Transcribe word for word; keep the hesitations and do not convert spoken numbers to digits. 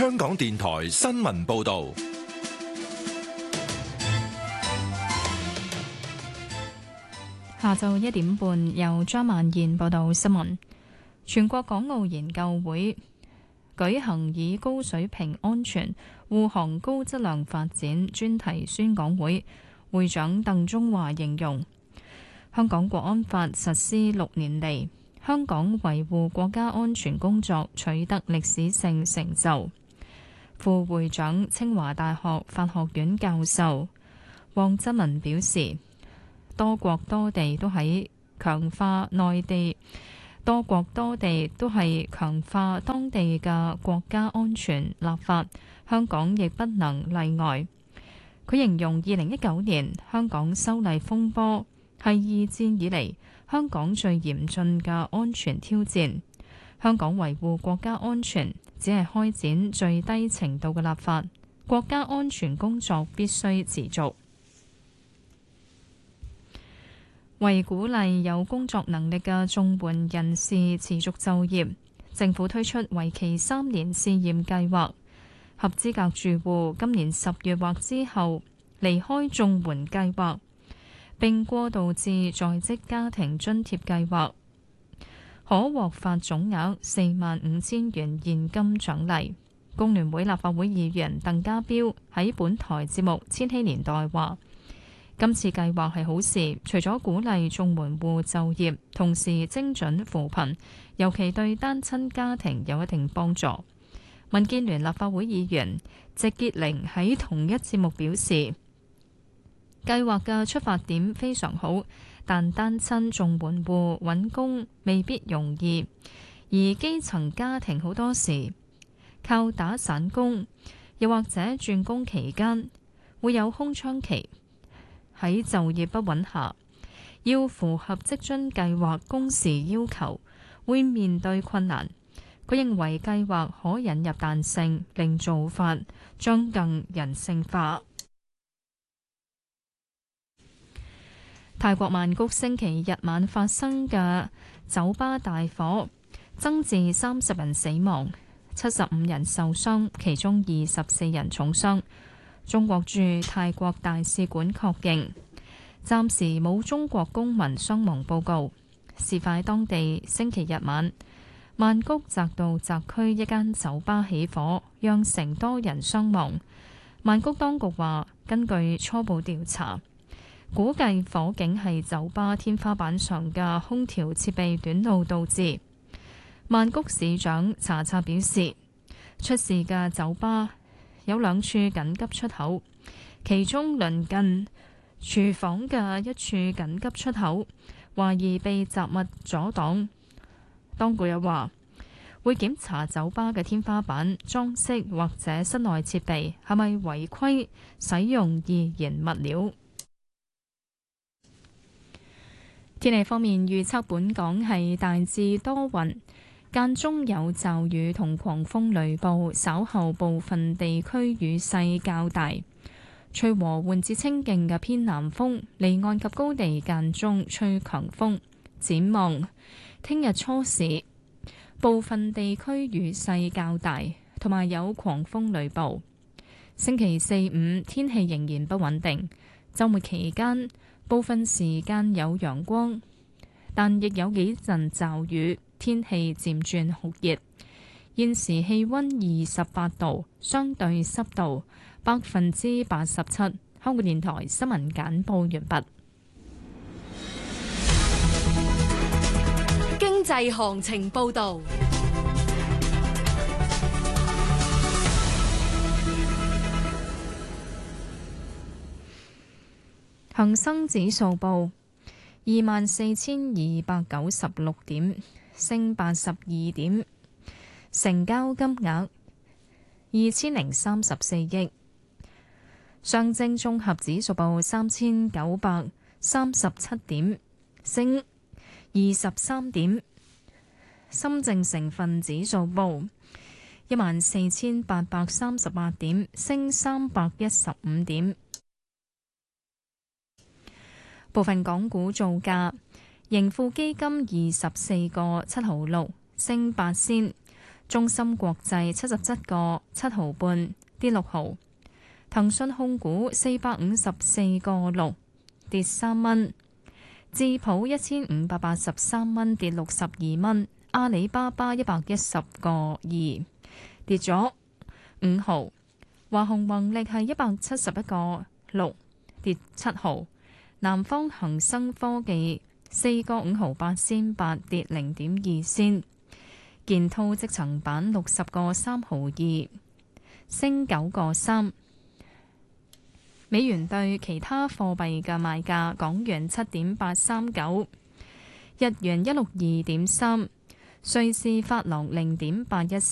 香港電台新聞報道。 下晝一點半，由張曼燕報道新聞。全國港澳研究會舉行以高水平安全護航高質量發展專題宣講會，會長鄧中華形容香港國安法實施六年嚟，香港維護國家安全工作取得歷史性成就。副會長清華大學法學院教授黃振文表示，多國多地都喺強化內地，多國多地都係強化當地嘅國家安全立法，香港亦不能例外。佢形容二零一九年香港修例風波係二戰以嚟香港最嚴峻嘅安全挑戰，香港維護國家安全只係開展最低程度嘅立法，國家安全工作必須持續。為鼓勵有工作能力嘅綜援人士持續就業，政府推出為期三年試驗計劃，合資格住戶今年十月或之後離開綜援計劃，並過渡至在職家庭津貼計劃，可獲發總額四萬五千元現金獎勵。工聯會立法會議員鄧家彪喺本台節目《千禧年代》話，今次計劃係好事，除咗鼓勵綜援戶就業，同時精準扶貧，尤其對單親家庭有一定幫助。民建聯立法會議員席潔玲喺同一節目表示，計劃嘅出發點非常好，但單親綜援戶揾工未必容易，而基層家庭好多時靠打散工，又或者轉工期間會有空窗期。喺就業不穩下，要符合職津計劃工時要求，會面對困難。佢認為計劃可引入彈性，令做法將更人性化。泰國曼谷星期日晚發生嘅酒吧大火，增至三十人死亡，七十五人受傷，其中二十四人重傷。中國駐泰國大使館確認，暫時冇中國公民傷亡報告。事發當地星期日晚，曼谷澤道澤區一間酒吧起火，釀成多人傷亡。曼谷當局話，根據初步調查，估計火警係酒吧天花板上嘅空調設備短路導致。曼谷市長查查表示，出事嘅酒吧有兩處緊急出口，其中鄰近廚房嘅一處緊急出口懷疑被雜物阻擋。當局又話會檢查酒吧嘅天花板裝飾或者室內設備係咪違規使用易燃物料。天氣方面預測，本港係大致多雲，間中有驟雨同狂風雷暴，稍後部分地區雨勢較大，吹和緩至清勁嘅偏南風，離岸及高地間中吹強風。展望聽日初時，部分地區雨勢較大，同埋有狂風雷暴。星期四五天氣仍然不穩定，週末期間部分時間有陽光，但亦有幾陣驟雨，天氣漸轉酷熱。現時氣溫二十八度，相對濕度百分之八十七。香港電台新聞簡報完畢。 經濟行情報道。 恒生指數報二萬四千二百九十六點，升八十二點，成交金額二千零三十四億。上證綜合指數報三千九百三十七點，升二十三點。深證成分指數報一萬四千八百三十八點，升三百一十五點。部分港股造價，盈富基金二十四個七毫六，升八仙； 中芯國際七十七個七毫半，跌六毫。騰訊控股四百五十四個六，跌三蚊。智普一千五百八十三蚊，跌六十二蚊。阿里巴巴一百一十個二，跌咗五毫。華虹宏力係一百七十一個六，跌七毫。南方恒生科技四個五毫八仙八，跌零點二仙。建滔積層板六十個三毫二，升九個三。美元對其他貨幣嘅賣價：港元七點八三九，日元一六二點三，瑞士法郎零點八一